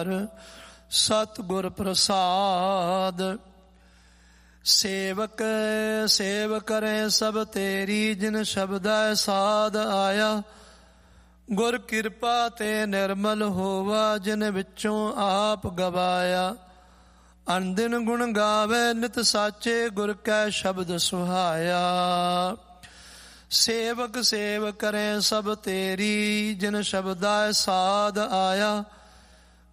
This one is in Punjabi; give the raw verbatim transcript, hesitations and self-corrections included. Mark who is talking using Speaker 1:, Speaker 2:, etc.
Speaker 1: ਹਰ ਸਤਿਗੁਰ ਪ੍ਰਸਾਦ। ਸੇਵਕ ਸੇਵ ਕਰੇ ਸਭ ਤੇਰੀ, ਜਿਨ ਸ਼ਬਦੈ ਸਾਧ ਆਇਆ। ਗੁਰ ਕਿਰਪਾ ਤੇ ਨਿਰਮਲ ਹੋਵਾ, ਜਿਨ ਵਿੱਚੋਂ ਆਪ ਗਵਾਇਆ। ਅਨਦਿਨ ਗੁਣ ਗਾਵੇ ਨਿਤ ਸਾਚੇ, ਗੁਰ ਕੈ ਸ਼ਬਦ ਸੁਹਾਇਆ। ਸੇਵਕ ਸੇਵ ਕਰੇ ਸਭ ਤੇਰੀ, ਜਿਨ ਸ਼ਬਦੈ ਸਾਧ ਆਇਆ।